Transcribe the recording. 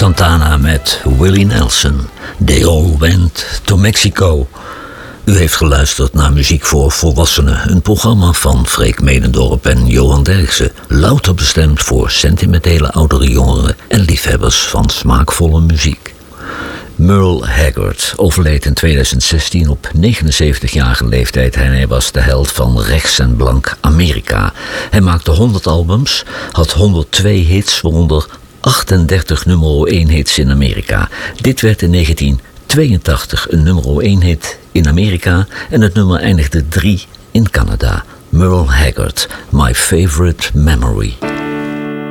Santana met Willie Nelson. They all went to Mexico. U heeft geluisterd naar Muziek voor Volwassenen. Een programma van Freek Medendorp en Johan Derksen. Louter bestemd voor sentimentele oudere jongeren en liefhebbers van smaakvolle muziek. Merle Haggard overleed in 2016 op 79-jarige leeftijd en hij was de held van rechts en blank Amerika. Hij maakte 100 albums, had 102 hits, waaronder 38 nummer 1 hits in Amerika. Dit werd in 1982 een nummer 1 hit in Amerika en het nummer eindigde 3 in Canada. Merle Haggard, My Favorite Memory.